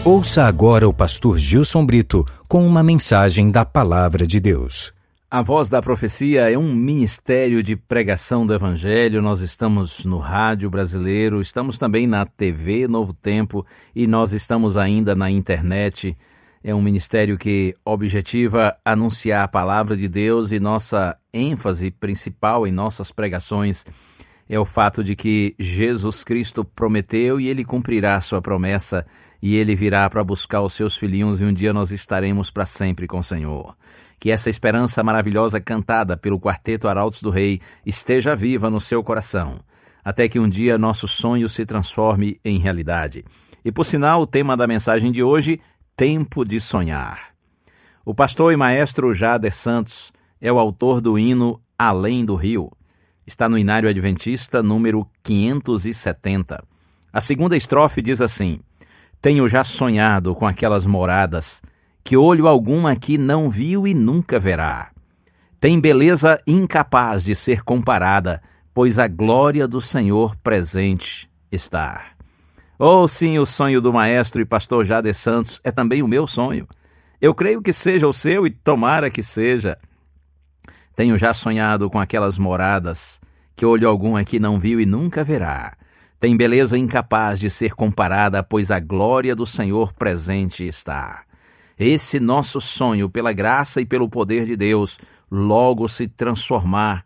Ouça agora o pastor Gilson Brito com uma mensagem da Palavra de Deus. A Voz da Profecia é um ministério de pregação do Evangelho. Nós estamos no rádio brasileiro, estamos também na TV Novo Tempo e nós estamos ainda na internet. É um ministério que objetiva anunciar a Palavra de Deus e nossa ênfase principal em nossas pregações é o fato de que Jesus Cristo prometeu e Ele cumprirá a sua promessa e Ele virá para buscar os seus filhinhos e um dia nós estaremos para sempre com o Senhor. Que essa esperança maravilhosa cantada pelo Quarteto Arautos do Rei esteja viva no seu coração, até que um dia nosso sonho se transforme em realidade. E por sinal, o tema da mensagem de hoje, Tempo de Sonhar. O pastor e maestro Jader Santos é o autor do hino Além do Rio. Está no Inário Adventista, número 570. A segunda estrofe diz assim: Tenho já sonhado com aquelas moradas que olho algum aqui não viu e nunca verá. Tem beleza incapaz de ser comparada, pois a glória do Senhor presente está. Oh, sim, o sonho do maestro e pastor Jader Santos é também o meu sonho. Eu creio que seja o seu e tomara que seja. Tenho já sonhado com aquelas moradas que olho algum aqui não viu e nunca verá. Tem beleza incapaz de ser comparada, pois a glória do Senhor presente está. Esse nosso sonho, pela graça e pelo poder de Deus, logo se transformará,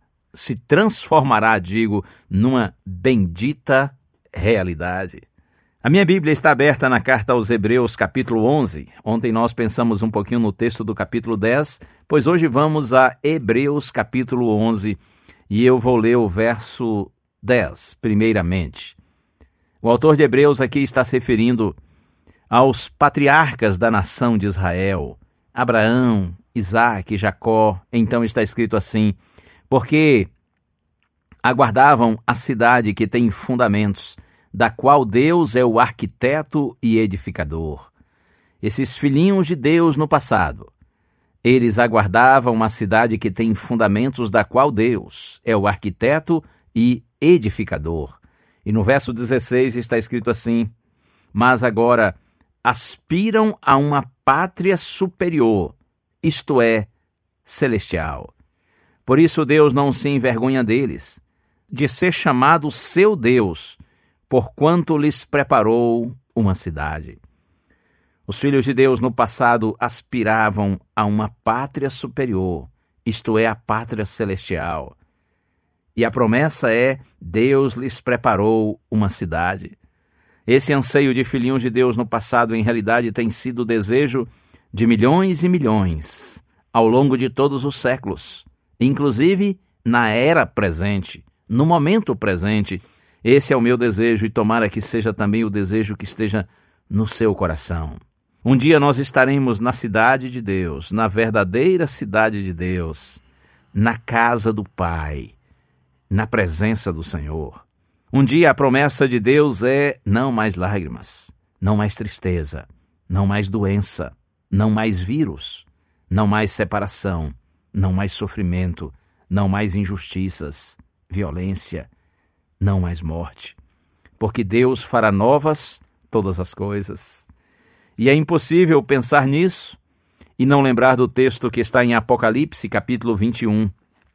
numa bendita realidade. A minha Bíblia está aberta na carta aos Hebreus, capítulo 11. Ontem nós pensamos um pouquinho no texto do capítulo 10, pois hoje vamos a Hebreus, capítulo 11, e eu vou ler o verso 10, primeiramente. O autor de Hebreus aqui está se referindo aos patriarcas da nação de Israel, Abraão, Isaque e Jacó. Então está escrito assim: porque aguardavam a cidade que tem fundamentos, da qual Deus é o arquiteto e edificador. Esses filhinhos de Deus no passado, eles aguardavam uma cidade que tem fundamentos, da qual Deus é o arquiteto e edificador. E no verso 16 está escrito assim: mas agora aspiram a uma pátria superior, isto é, celestial. Por isso Deus não se envergonha deles, de ser chamado seu Deus, porquanto lhes preparou uma cidade. Os filhos de Deus no passado aspiravam a uma pátria superior, isto é, a pátria celestial. E a promessa é: Deus lhes preparou uma cidade. Esse anseio de filhinhos de Deus no passado, em realidade, tem sido o desejo de milhões e milhões ao longo de todos os séculos, inclusive na era presente, no momento presente. Esse é o meu desejo e tomara que seja também o desejo que esteja no seu coração. Um dia nós estaremos na cidade de Deus, na verdadeira cidade de Deus, na casa do Pai, na presença do Senhor. Um dia a promessa de Deus é não mais lágrimas, não mais tristeza, não mais doença, não mais vírus, não mais separação, não mais sofrimento, não mais injustiças, violência, não mais morte, porque Deus fará novas todas as coisas. E é impossível pensar nisso e não lembrar do texto que está em Apocalipse, capítulo 21.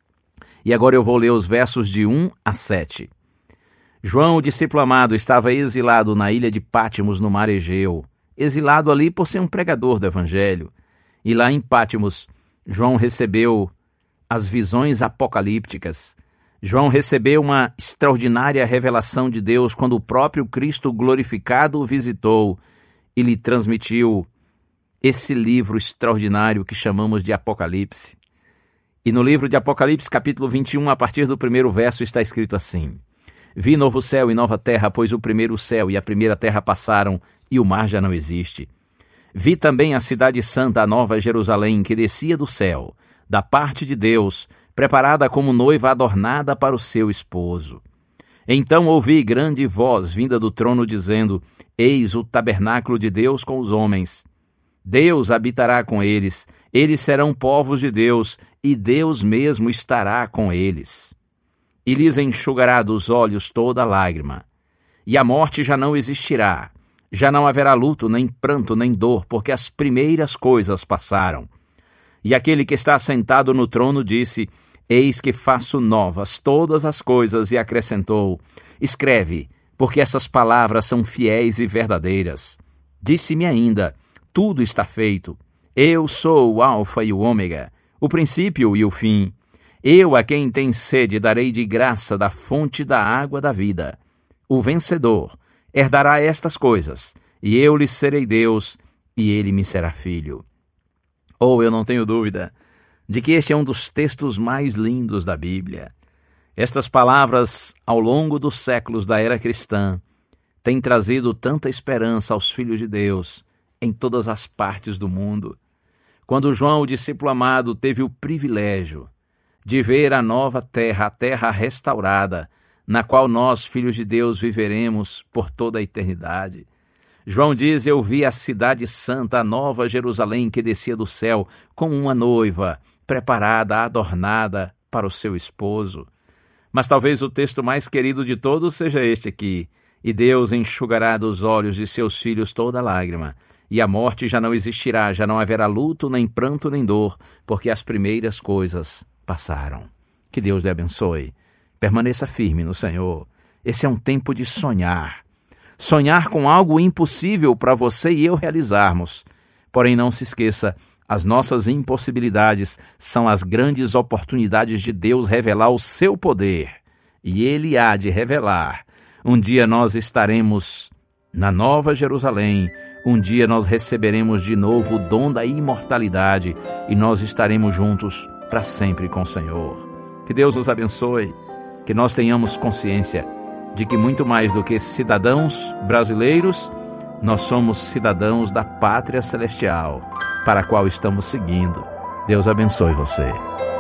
E agora eu vou ler os versos de 1 a 7. João, o discípulo amado, estava exilado na ilha de Pátimos, no mar Egeu, exilado ali por ser um pregador do Evangelho. E lá em Pátimos, João recebeu as visões apocalípticas. João recebeu uma extraordinária revelação de Deus quando o próprio Cristo glorificado o visitou e lhe transmitiu esse livro extraordinário que chamamos de Apocalipse. E no livro de Apocalipse, capítulo 21, a partir do primeiro verso, está escrito assim: Vi novo céu e nova terra, pois o primeiro céu e a primeira terra passaram e o mar já não existe. Vi também a cidade santa, a nova Jerusalém, que descia do céu, da parte de Deus, preparada como noiva adornada para o seu esposo. Então ouvi grande voz vinda do trono dizendo: Eis o tabernáculo de Deus com os homens. Deus habitará com eles, eles serão povos de Deus, e Deus mesmo estará com eles. E lhes enxugará dos olhos toda lágrima. E a morte já não existirá, já não haverá luto, nem pranto, nem dor, porque as primeiras coisas passaram. E aquele que está sentado no trono disse: Eis que faço novas todas as coisas, e acrescentou: Escreve, porque essas palavras são fiéis e verdadeiras. Disse-me ainda: Tudo está feito. Eu sou o Alfa e o Ômega, o princípio e o fim. Eu, a quem tem sede, darei de graça da fonte da água da vida. O vencedor herdará estas coisas, e eu lhe serei Deus, e ele me será filho. Eu não tenho dúvida de que este é um dos textos mais lindos da Bíblia. Estas palavras, ao longo dos séculos da era cristã, têm trazido tanta esperança aos filhos de Deus em todas as partes do mundo. Quando João, o discípulo amado, teve o privilégio de ver a nova terra, a terra restaurada, na qual nós, filhos de Deus, viveremos por toda a eternidade. João diz: Eu vi a cidade santa, a nova Jerusalém, que descia do céu, como uma noiva, preparada, adornada para o seu esposo. Mas talvez o texto mais querido de todos seja este aqui: E Deus enxugará dos olhos de seus filhos toda lágrima, e a morte já não existirá, já não haverá luto, nem pranto, nem dor, porque as primeiras coisas passaram. Que Deus lhe abençoe. Permaneça firme no Senhor. Esse é um tempo de sonhar. Sonhar com algo impossível para você e eu realizarmos. Porém, não se esqueça, as nossas impossibilidades são as grandes oportunidades de Deus revelar o seu poder. E Ele há de revelar. Um dia nós estaremos na Nova Jerusalém. Um dia nós receberemos de novo o dom da imortalidade e nós estaremos juntos para sempre com o Senhor. Que Deus nos abençoe, que nós tenhamos consciência de que muito mais do que cidadãos brasileiros, nós somos cidadãos da pátria celestial, para a qual estamos seguindo. Deus abençoe você.